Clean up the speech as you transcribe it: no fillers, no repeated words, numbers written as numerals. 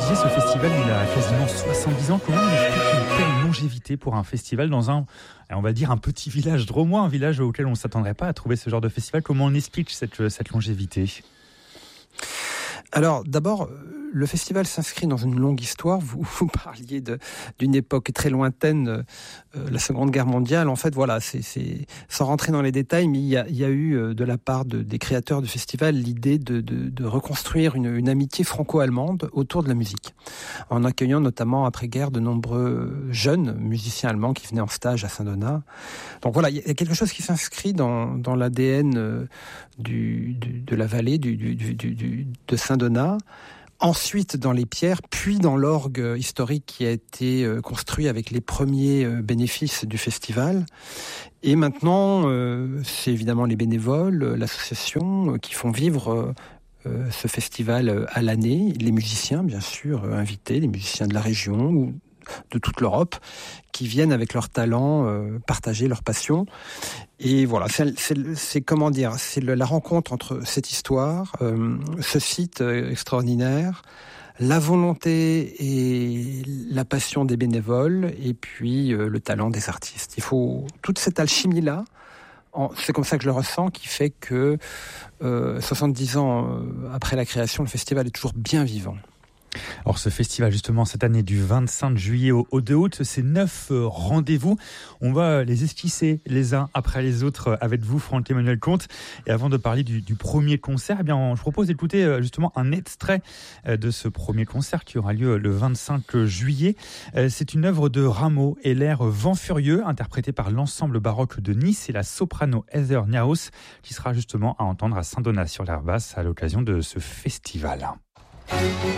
disiez, ce festival, il a quasiment 70 ans. Comment on explique une telle longévité pour un festival dans on va dire, un petit village drômois, un village auquel on ne s'attendrait pas à trouver ce genre de festival? Comment on explique cette longévité? Alors, d'abord, le festival s'inscrit dans une longue histoire. Vous parliez d'une époque très lointaine, la Seconde Guerre mondiale. En fait, voilà, c'est sans rentrer dans les détails, mais il y a eu de la part des créateurs du festival l'idée de reconstruire une amitié franco-allemande autour de la musique, en accueillant notamment après-guerre de nombreux jeunes musiciens allemands qui venaient en stage à Saint-Donat. Donc voilà, il y a quelque chose qui s'inscrit dans l'ADN de la vallée de Saint-Donat. Ensuite dans les pierres, puis dans l'orgue historique qui a été construit avec les premiers bénéfices du festival. Et maintenant, c'est évidemment les bénévoles, l'association qui font vivre ce festival à l'année. Les musiciens, bien sûr, invités, les musiciens de la région ou de toute l'Europe, qui viennent avec leur talent partager leur passion. Et voilà, c'est comment dire, c'est la rencontre entre cette histoire, ce site extraordinaire, la volonté et la passion des bénévoles, et puis le talent des artistes. Il faut toute cette alchimie-là. C'est comme ça que je le ressens, qui fait que 70 ans après la création, le festival est toujours bien vivant. Alors ce festival justement cette année du 25 juillet au 2 août, c'est 9 rendez-vous. On va les esquisser les uns après les autres avec vous, Franck-Emmanuel Comte. Et avant de parler du premier concert, eh bien, je propose d'écouter justement un extrait de ce premier concert qui aura lieu le 25 juillet. C'est une œuvre de Rameau et l'air Vent Furieux, interprété par l'ensemble baroque de Nice et la soprano Heather Niaus, qui sera justement à entendre à Saint-Donat sur l'Herbasse à l'occasion de ce festival.